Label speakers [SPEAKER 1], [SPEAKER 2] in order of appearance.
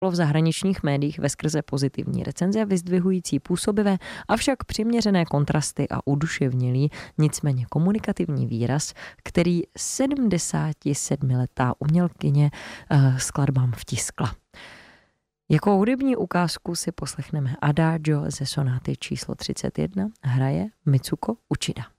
[SPEAKER 1] v zahraničních médiích veskrze pozitivní recenze vyzdvihující působivé, avšak přiměřené kontrasty a uduševnilý, nicméně komunikativní výraz, který 77letá umělkyně skladbám vtiskla. Jako hudební ukázku si poslechneme Adagio ze sonáty číslo 31, hraje Mitsuko Uchida.